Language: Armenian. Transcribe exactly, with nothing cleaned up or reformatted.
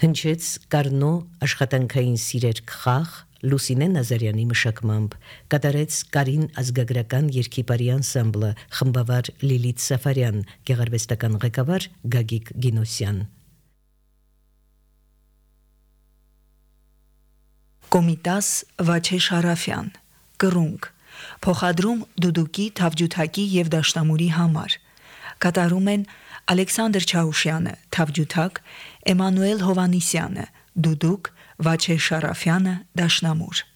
Հնչեց Կարնո աշխատանքային սիրեր խաղ Լուսինե Նազարյանի մշակմամբ, կատարեց Կարին ազգագրական երգիպարի անսամբլը, խմբավար Լիլիթ Սաֆարյան, գեղարվեստական ղեկավար Գագիկ Գինոսյան։ Կոմիտաս Վաչե Շարաֆյան, կռունկ, փոխադրում դուդուկի, թավջութակի և դաշնամուրի համար, կատարում են Ալեքսանդր Չաուշյանը, թավջութակ, Էմանուել Հովանիսյանը, դուդուկ, Վաչե Շարաֆյանը, դաշնամուր։